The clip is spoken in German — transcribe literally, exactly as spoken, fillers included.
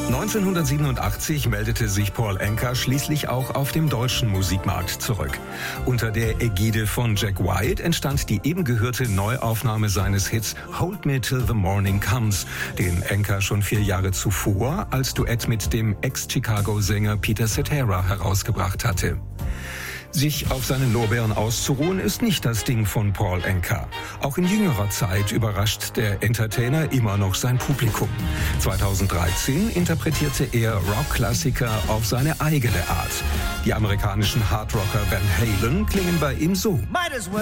neunzehnhundertsiebenundachtzig meldete sich Paul Anka schließlich auch auf dem deutschen Musikmarkt zurück. Unter der Ägide von Jack White entstand die eben gehörte Neuaufnahme seines Hits Hold Me Till the Morning Comes, den Anka schon vier Jahre zuvor als Duett mit dem Ex-Chicago-Sänger Peter Cetera herausgebracht hatte. Sich auf seinen Lorbeeren auszuruhen, ist nicht das Ding von Paul Anka. Auch in jüngerer Zeit überrascht der Entertainer immer noch sein Publikum. zweitausenddreizehn interpretierte er Rockklassiker auf seine eigene Art. Die amerikanischen Hardrocker Van Halen klingen bei ihm so.